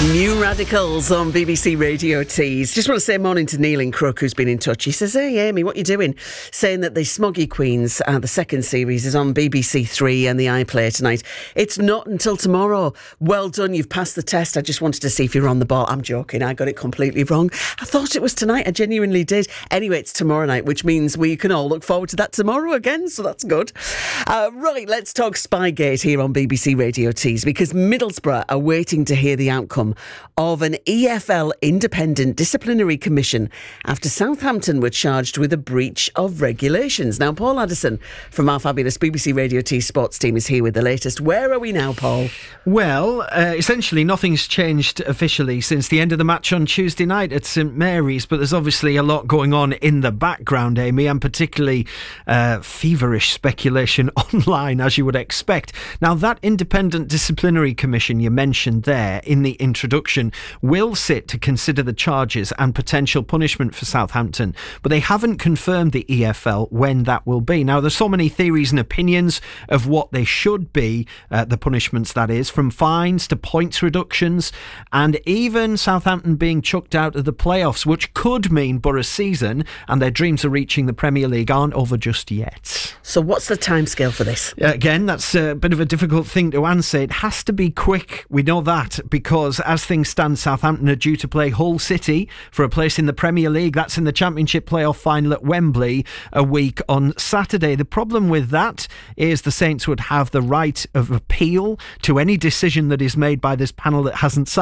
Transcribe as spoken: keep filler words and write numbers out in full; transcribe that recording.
New Radicals on B B C Radio Tees. Just want to say morning to Neil in Crook, who's been in touch. He says, hey Amy, what you doing? Saying that the Smoggy Queens, uh, the second series, is on B B C Three and the iPlayer tonight. It's not until tomorrow. Well done, you've passed the test. I just wanted to see if you're on the ball. I'm joking, I got it completely wrong. I thought it was tonight, I genuinely did. Anyway, it's tomorrow night, which means we can all look forward to that tomorrow again, so that's good. Uh, right, let's talk Spygate here on B B C Radio Tees, because Middlesbrough are waiting to hear the outcome of an E F L independent disciplinary commission after Southampton were charged with a breach of regulations. Now, Paul Addison from our fabulous B B C Radio T sports team is here with the latest. Where are we now, Paul? Well, uh, essentially nothing's changed officially since the end of the match on Tuesday night at St Mary's, but there's obviously a lot going on in the background, Amy, and particularly uh, feverish speculation online, as you would expect. Now, that independent disciplinary commission you mentioned there in the introduction will sit to consider the charges and potential punishment for Southampton, but they haven't confirmed the E F L when that will be. Now, there's so many theories and opinions of what they should be, uh, the punishments that is, from fines to points reductions, and even Southampton being chucked out of the playoffs, which could mean Borough's season and their dreams of reaching the Premier League aren't over just yet. So what's the timescale for this? Uh, again, that's a bit of a difficult thing to answer. It has to be quick, we know that, because as things stand, Southampton are due to play Hull City for a place in the Premier League. That's in the Championship playoff final at Wembley a week on Saturday. The problem with that is the Saints would have the right of appeal to any decision that is made by this panel that hasn't sat